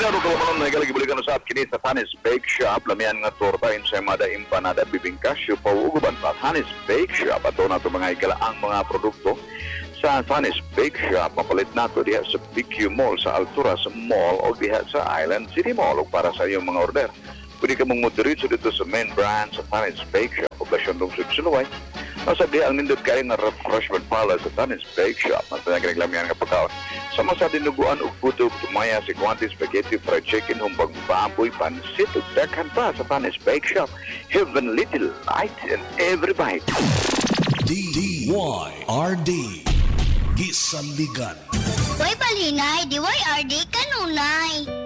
Ano ka naman na ikalagibalikan sa kini sa Tanis Bake Shop, lamian nga torta, ensaymada, empanada, bibingka, siupaw, uguban pa. Tanis Bake Shop, ato na ito mga ikalaang mga produkto sa Tanis Bake Shop. Mapalit na ito diha sa BQ Mall, sa Alturas Mall o diha sa Island City Mall o para sa iyong mga order. Pwede ka mong motoritso dito sa main brand sa Tanis Bake Shop, Poblasyon Lungsod, Suluway. Masabi ang nindot kayo nga refreshment parlor sa Tanis Bake Shop. Masabi ang lamian nga pagkaon. Sama sa dinuguan o puto, tumaya, sigwanti, spaghetti, fried chicken, humbag baboy, pansit, o dakan pa sa Tanis Bake Shop. Heavenly delight in every bite. DYRD Gisaligan. Uy, balinay, DYRD kanunay.